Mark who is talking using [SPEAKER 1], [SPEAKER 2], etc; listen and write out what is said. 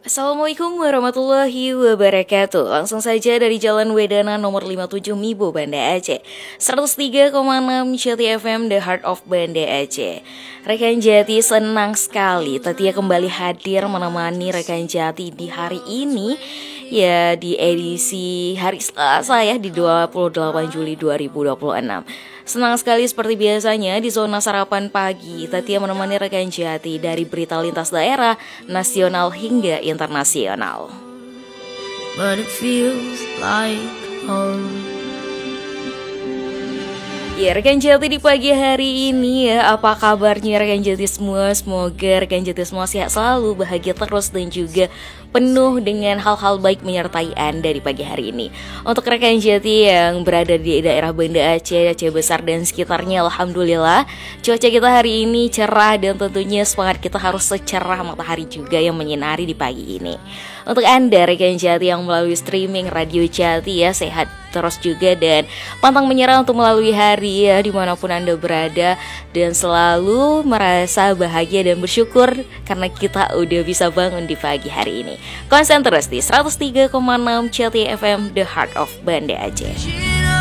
[SPEAKER 1] Assalamualaikum warahmatullahi wabarakatuh. Langsung saja dari Jalan Wedana nomor 57 Mibo, Banda Aceh, 103,6 Jati FM, The Heart of Banda Aceh. Rekan Jati senang sekali Tatia kembali hadir menemani rekan Jati di hari ini, ya di edisi hari Selasa ya, di 28 Juli 2026. Senang sekali seperti biasanya di zona sarapan pagi Tatia menemani rekan Jati dari berita lintas daerah, nasional hingga internasional. But it feels like home. Ya, rekan Jati di pagi hari ini ya, apa kabarnya rekan Jati semua? Semoga rekan Jati semua sehat selalu, bahagia terus dan juga penuh dengan hal-hal baik menyertai Anda di pagi hari ini. Untuk rekan Jati yang berada di daerah Banda Aceh, Aceh Besar dan sekitarnya, alhamdulillah cuaca kita hari ini cerah dan tentunya semangat kita harus secerah matahari juga yang menyinari di pagi ini. Untuk Anda rekan Jati yang melalui streaming Radio Jati ya, sehat terus juga dan pantang menyerah untuk melalui hari ya dimanapun Anda berada, dan selalu merasa bahagia dan bersyukur karena kita udah bisa bangun di pagi hari ini. Konsen terus di 103,6 Jati FM, The Heart of Banda Aceh.